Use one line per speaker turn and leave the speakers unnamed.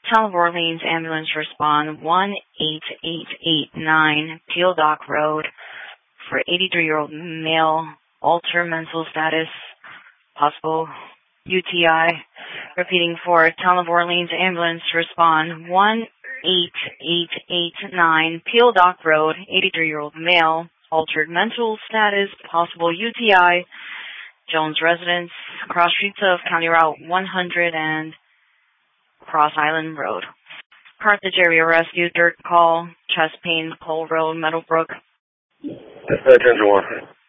Town of Orleans ambulance respond 18889 Peel Dock Road for 83-year-old male, alter mental status, possible UTI. Repeating for Town of Orleans ambulance respond 18889 Peel Dock Road, 83-year-old male, altered mental status, possible UTI, Jones residence, cross streets of County Route 100 and Cross Island Road. Carthage Area Rescue, Dirt Call, Chest Pain, Cole Road, Meadowbrook.
Attention 1.